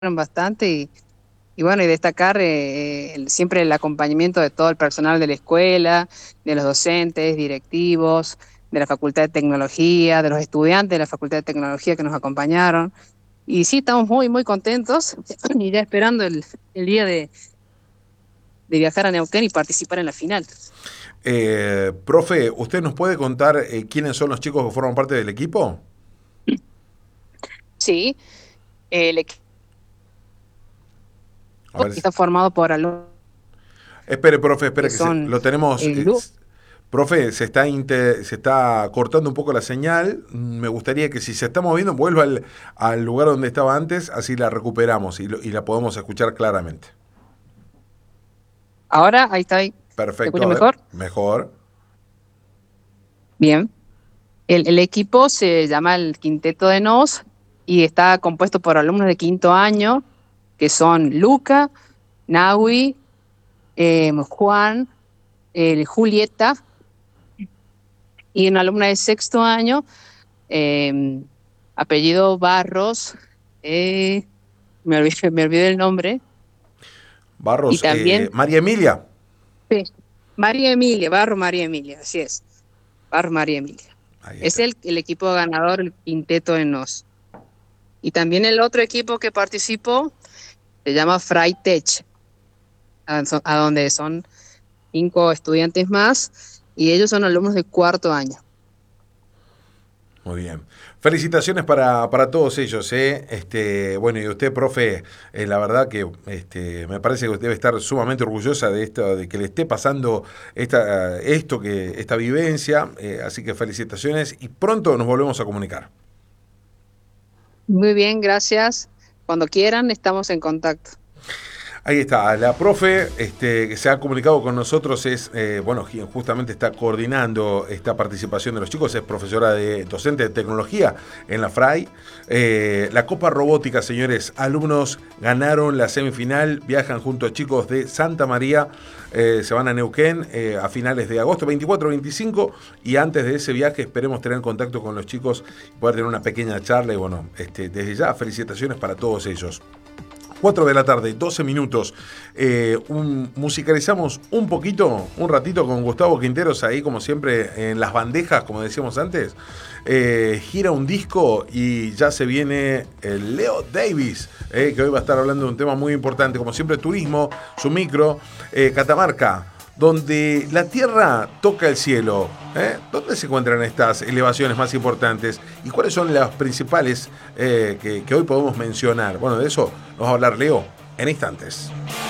bastante y bueno, y destacar siempre el acompañamiento de todo el personal de la escuela, de los docentes, directivos, de la Facultad de Tecnología, de los estudiantes de la Facultad de Tecnología que nos acompañaron. Y sí, estamos muy, muy contentos y ya esperando el día de viajar a Neuquén y participar en la final. Profe, ¿usted nos puede contar quiénes son los chicos que forman parte del equipo? Sí, el equipo A ver, está formado por alumnos espere, profe, que espere, son lo tenemos. Lu. Profe, se está cortando un poco la señal. Me gustaría que si se está moviendo, vuelva al lugar donde estaba antes, así la recuperamos y la podemos escuchar claramente. Ahora, ahí está, ahí. ¿Se Perfecto, escucha a ver, mejor? mejor. Bien. El equipo se llama el Quinteto de Nos y está compuesto por alumnos de quinto año, que son Luca, Nahui, Juan, Julieta, y una alumna de sexto año, eh, apellido Barros, me olvidé el nombre, y Barros, también María Emilia. sí, María Emilia, Barro María Emilia, así es, Barro María Emilia. Ahí Es está. el equipo ganador, el Quinteto de Nos. Y también el otro equipo que participó se llama Freitech, a donde son 5 estudiantes más y ellos son alumnos de cuarto año. Muy bien. Felicitaciones para todos ellos, ¿eh? Bueno, y usted, profe, la verdad que me parece que debe estar sumamente orgullosa de esto, de que le esté pasando esta vivencia. Así que felicitaciones y pronto nos volvemos a comunicar. Muy bien, gracias. Cuando quieran, estamos en contacto. Ahí está, la profe que se ha comunicado con nosotros es, bueno, quien justamente está coordinando esta participación de los chicos, es profesora docente de tecnología en la FRAI. La Copa Robótica, señores, alumnos ganaron la semifinal, viajan junto a chicos de Santa María, se van a Neuquén a finales de agosto, 24-25, y antes de ese viaje esperemos tener contacto con los chicos y poder tener una pequeña charla y bueno, desde ya felicitaciones para todos ellos. 4 de la tarde, 12 minutos. Musicalizamos un poquito, un ratito con Gustavo Quinteros ahí, como siempre, en las bandejas, como decíamos antes. Gira un disco y ya se viene el Leo Davis, que hoy va a estar hablando de un tema muy importante, como siempre, turismo, su micro, Catamarca, donde la tierra toca el cielo. ¿Dónde se encuentran estas elevaciones más importantes y cuáles son las principales que hoy podemos mencionar? Bueno, de eso nos va a hablar Leo en instantes.